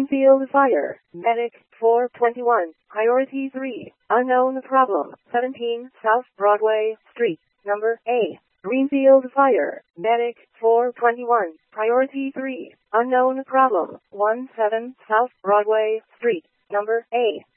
Greenfield Fire, Medic 421, Priority 3, Unknown Problem, 17 South Broadway Street, Number A. Greenfield Fire, Medic 421, Priority 3, Unknown Problem, 17 South Broadway Street, Number A.